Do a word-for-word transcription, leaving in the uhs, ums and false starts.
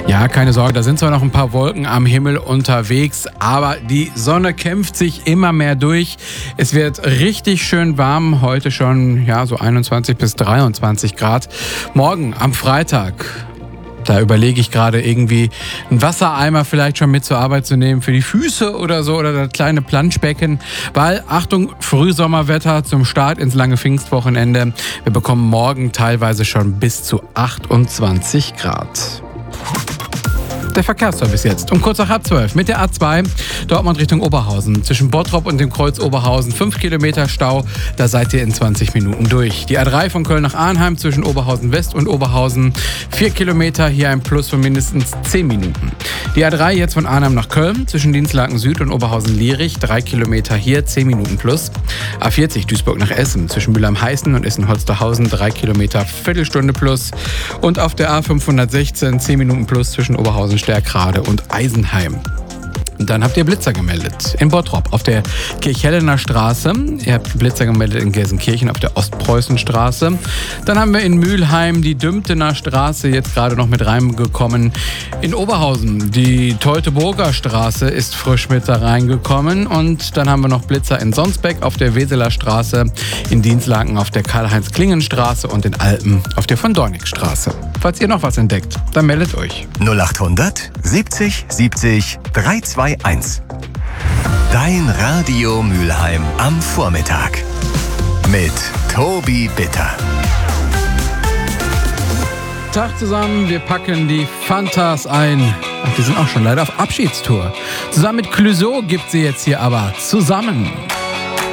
Ja, keine Sorge, da sind zwar noch ein paar Wolken am Himmel unterwegs, aber die Sonne kämpft sich immer mehr durch. Es wird richtig schön warm, heute schon ja so einundzwanzig bis dreiundzwanzig Grad. Morgen am Freitag, da überlege ich gerade irgendwie einen Wassereimer vielleicht schon mit zur Arbeit zu nehmen für die Füße oder so oder das kleine Planschbecken, weil, Achtung, Frühsommerwetter zum Start ins lange Pfingstwochenende. Wir bekommen morgen teilweise schon bis zu achtundzwanzig Grad. Der Verkehrsservice jetzt um kurz nach halb zwölf mit der A zwei Dortmund Richtung Oberhausen. Zwischen Bottrop und dem Kreuz Oberhausen fünf Kilometer Stau, da seid ihr in zwanzig Minuten durch. Die A drei von Köln nach Arnheim zwischen Oberhausen West und Oberhausen vier Kilometer, hier ein Plus von mindestens zehn Minuten. Die A drei jetzt von Arnheim nach Köln zwischen Dienstlaken Süd und Oberhausen-Lierich drei Kilometer, hier zehn Minuten plus. A vierzig Duisburg nach Essen zwischen Mülheim-Heißen und Essen-Holsterhausen drei Kilometer, Viertelstunde plus. Und auf der A fünfhundertsechzehn zehn Minuten plus zwischen Oberhausen Stärkrade und Eisenheim. Und dann habt ihr Blitzer gemeldet in Bottrop auf der Kirchhellener Straße. Ihr habt Blitzer gemeldet in Gelsenkirchen auf der Ostpreußenstraße. Dann haben wir in Mülheim die Dümtener Straße jetzt gerade noch mit reingekommen. In Oberhausen die Teutoburger Straße ist frisch mit da reingekommen. Und dann haben wir noch Blitzer in Sonsbeck auf der Weseler Straße, in Dienstlaken auf der Karl-Heinz-Klingen-Straße und in Alpen auf der von Dornig-Straße. Falls ihr noch was entdeckt, dann meldet euch. null achthundert siebzig siebzig dreihundertzweiundzwanzig. Dein Radio Mülheim am Vormittag mit Tobi Bitter. Tag zusammen, wir packen die Fantas ein. Ach, die sind auch schon leider auf Abschiedstour. Zusammen mit Clouseau gibt sie jetzt hier aber zusammen.